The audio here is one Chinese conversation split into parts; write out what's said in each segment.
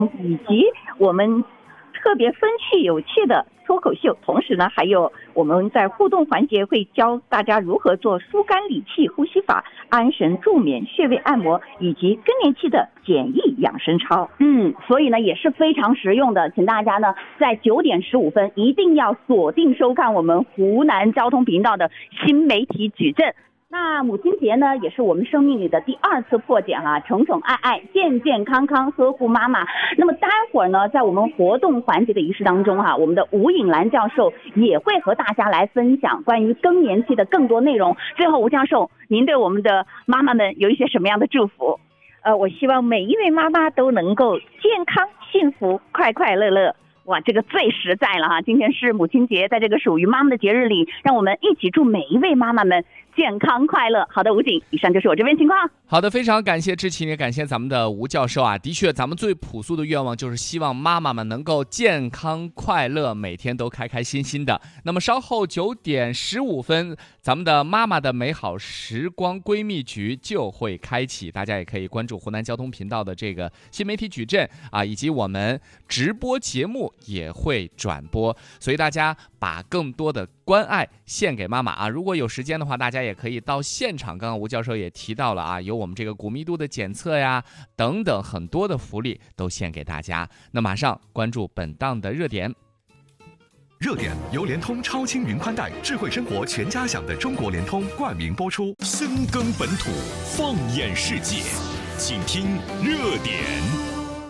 以及我们特别风趣有趣的脱口秀，同时呢，还有我们在互动环节会教大家如何做疏肝理气呼吸法、安神助眠、穴位按摩以及更年期的简易养生操。 所以呢也是非常实用的，请大家呢在9点15分一定要锁定收看我们湖南交通频道的新媒体矩阵。那母亲节呢，也是我们生命里的第2次破茧啊，宠宠爱爱，健健康康，呵护妈妈。那么待会儿呢，在我们活动环节的仪式当中我们的吴颖兰教授也会和大家来分享关于更年期的更多内容。最后，吴教授，您对我们的妈妈们有一些什么样的祝福？ 我希望每一位妈妈都能够健康、幸福、快快乐乐。哇，这个最实在了哈！今天是母亲节，在这个属于妈妈的节日里，让我们一起祝每一位妈妈们健康快乐。好的，吴景，以上就是我这边情况。 好的，非常感谢志奇，也感谢咱们的吴教授啊。的确，咱们最朴素的愿望就是希望妈妈们能够健康快乐，每天都开开心心的。那么稍后9点15分，咱们的妈妈的美好时光闺蜜局就会开启，大家也可以关注湖南交通频道的这个新媒体矩阵啊，以及我们直播节目也会转播，所以大家把更多的关爱献给妈妈啊！如果有时间的话，大家也可以到现场。刚刚吴教授也提到了啊，有我们这个骨密度的检测呀，等等很多的福利都献给大家。那马上关注本档的热点。 热点由联通超轻云宽带智慧生活全家享的中国联通冠名播出。 深耕本土，放眼世界，请听热点。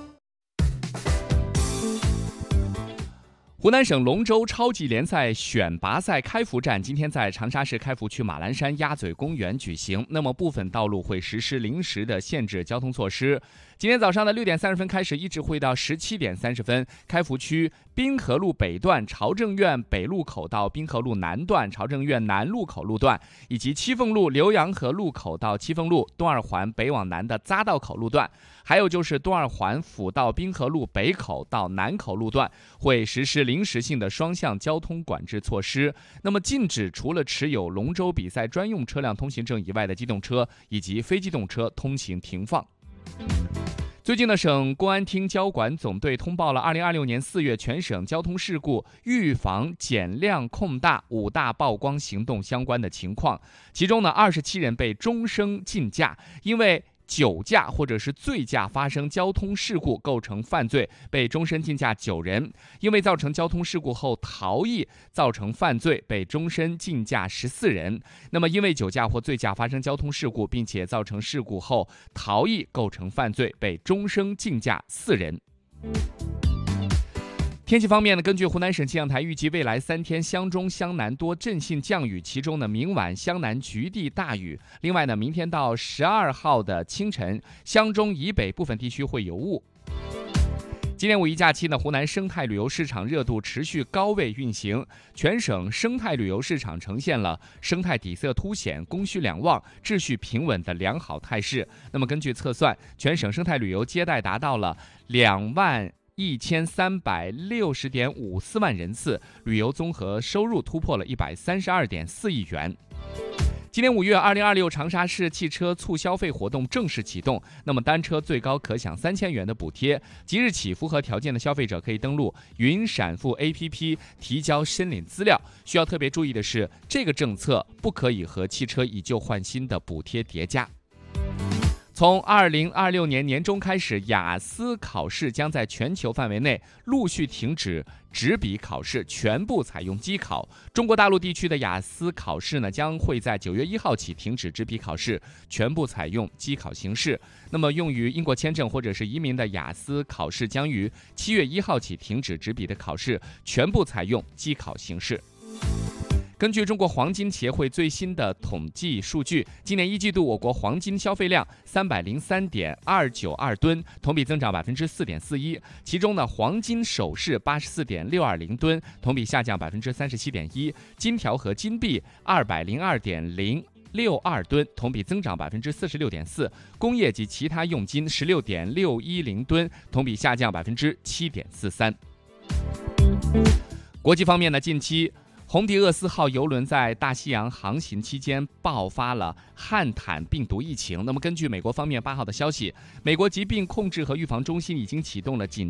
湖南省龙舟超级联赛选拔赛开服战今天在长沙市开服区马栏山鸭嘴公园举行。那么部分道路会实施临时的限制交通措施。今天早上的6点30分开始，一直会到17点30分，开服区滨河路北段朝正院北路口到滨河路南段朝正院南路口路段，以及七凤路浏阳河路口到七凤路东二环北往南的匝道口路段，还有就是东二环辅道滨河路北口到南口路段会实施临时性的双向交通管制措施。那么禁止除了持有龙舟比赛专用车辆通行证以外的机动车以及非机动车通行停放。最近呢，省公安厅交管总队通报了2026年4月全省交通事故预防减量控大5大曝光行动相关的情况。其中呢，27人被终生禁驾，因为酒驾或者是醉驾发生交通事故构成犯罪，被终身禁驾9人；因为造成交通事故后逃逸造成犯罪，被终身禁驾14人。那么因为酒驾或醉驾发生交通事故，并且造成事故后逃逸构成犯罪，被终身禁驾4人。天气方面呢，根据湖南省气象台预计，未来3天湘中、湘南多阵性降雨，其中呢，明晚湘南局地大雨。另外呢，明天到12号的清晨，湘中以北部分地区会有雾。今年5一假期呢，湖南生态旅游市场热度持续高位运行，全省生态旅游市场呈现了生态底色凸显、供需两旺、秩序平稳的良好态势。那么根据测算，全省生态旅游接待达到了21360.54万人次，旅游综合收入突破了132.4亿元。今年5月，2026长沙市汽车促消费活动正式启动。那么单车最高可享3000元的补贴，即日起符合条件的消费者可以登录云闪付 APP 提交申领资料。需要特别注意的是，这个政策不可以和汽车以旧换新的补贴叠加。从2026年年中开始，雅思考试将在全球范围内陆续停止纸笔考试，全部采用机考。中国大陆地区的雅思考试呢，将会在9月1号起停止纸笔考试，全部采用机考形式。那么用于英国签证或者是移民的雅思考试将于7月1号起停止纸笔的考试，全部采用机考形式。根据中国黄金协会最新的统计数据，今年1季度我国黄金消费量303.292吨，同比增长4.41%。其中呢，黄金首饰84.620吨，同比下降37.1%；金条和金币202.062吨，同比增长46.4%；工业及其他用金16.610吨，同比下降7.43%。国际方面呢，近期红迪厄斯号邮轮在大西洋航行期间爆发了汉坦病毒疫情。那么根据美国方面8号的消息，美国疾病控制和预防中心已经启动了紧